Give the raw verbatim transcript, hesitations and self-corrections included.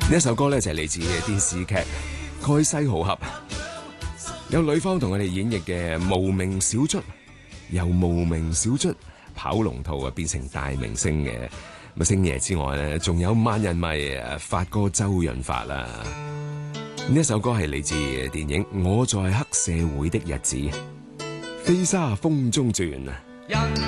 呢一首歌咧就係嚟自電視劇《蓋世豪俠》，有女方同我哋演繹嘅無名小卒，由無名小卒跑龍套啊變成大明星嘅。咁星爺之外咧，仲有萬人迷誒發哥周潤發啦。呢一首歌係嚟自電影《我在黑社會的日子》，飛沙風中轉啊！